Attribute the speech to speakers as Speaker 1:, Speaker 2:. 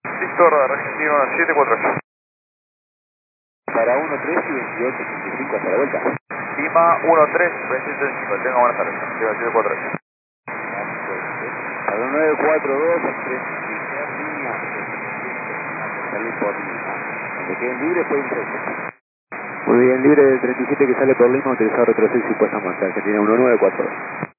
Speaker 1: Víctor, Argentino 748.
Speaker 2: Para 1-3 y 28-85 hasta la vuelta.
Speaker 1: Lima 13, 27-5. Tenga buenas tardes. 748.
Speaker 2: Para 942, 3 línea. Salir por Lima. Cuando queden libres pueden ser. Muy bien, libre del 37 que sale por Lima, utilizar retroceso y puesta en marcha, que tiene 1942.